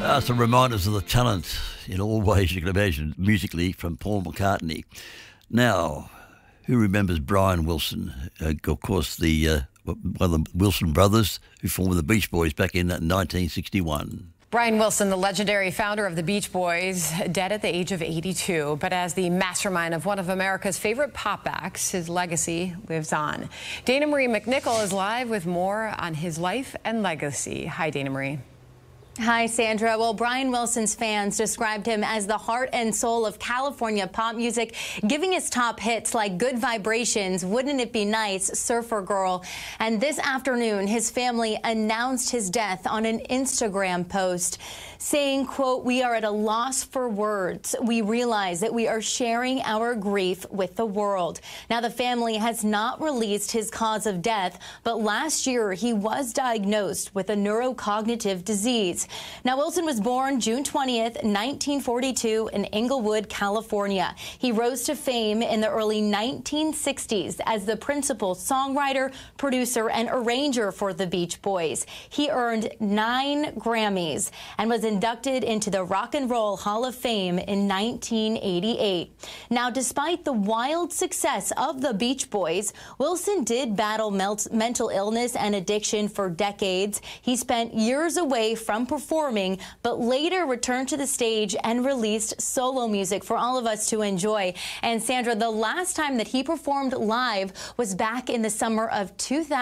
Some reminders of the talent in all ways you can imagine, musically, from Paul McCartney. Now, who remembers Brian Wilson? Of course, one of the Wilson brothers who formed the Beach Boys back in 1961. Brian Wilson, the legendary founder of the Beach Boys, dead at the age of 82. But as the mastermind of one of America's favorite pop acts, his legacy lives on. Dana Marie McNichol is live with more on his life and legacy. Hi, Dana Marie. Hi, Sandra. Well, Brian Wilson's fans described him as the heart and soul of California pop music, giving his top hits like Good Vibrations, Wouldn't It Be Nice, Surfer Girl. And this afternoon, his family announced his death on an Instagram post, saying, quote, "We are at a loss for words. We realize that we are sharing our grief with the world." Now, the family has not released his cause of death, but last year he was diagnosed with a neurocognitive disease. Now, Wilson was born June 20th, 1942 in Inglewood, California. He rose to fame in the early 1960s as the principal songwriter, producer, and arranger for the Beach Boys. He earned 9 Grammys and was inducted into the Rock and Roll Hall of Fame in 1988. Now, despite the wild success of the Beach Boys, Wilson did battle mental illness and addiction for decades. He spent years away from performing, but later returned to the stage and released solo music for all of us to enjoy. And Sandra, the last time that he performed live was back in the summer of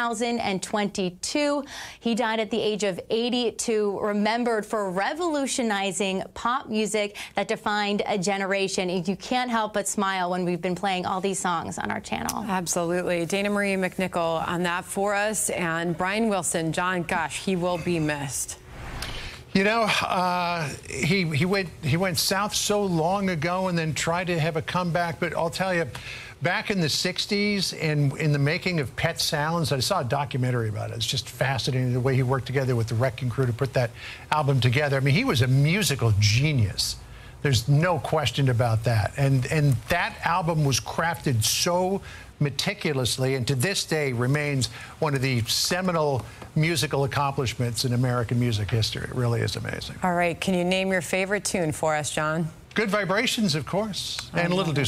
2022. He died at the age of 82, remembered for revolutionizing pop music that defined a generation. You can't help but smile when we've been playing all these songs on our channel. Absolutely. Dana Marie McNichol on that for us. And Brian Wilson, John, gosh, he will be missed. You know, he went south so long ago and then tried to have a comeback. But I'll tell you, back in the 60s and in the making of Pet Sounds, I saw a documentary about it. It's just fascinating the way he worked together with the Wrecking Crew to put that album together. I mean, he was a musical genius. There's no question about that. And that album was crafted so meticulously and to this day remains one of the seminal musical accomplishments in American music history. It really is amazing. All right. Can you name your favorite tune for us, John? Good Vibrations, of course, and a little